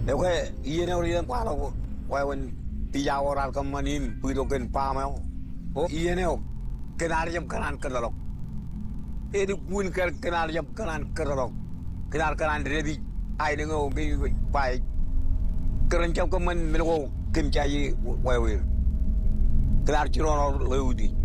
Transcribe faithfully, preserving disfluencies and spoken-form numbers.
Nếu cái yên đâu đi qua đâu quay bên tijaw oral kamanin puido ken pamel oh yên đâu kenar jam kanan keralok ini pun kenar jam kanan keralok kenar kanan ready ai dengo cái bài keren jam kaman melo kim chai quay quay kenar chiron leudi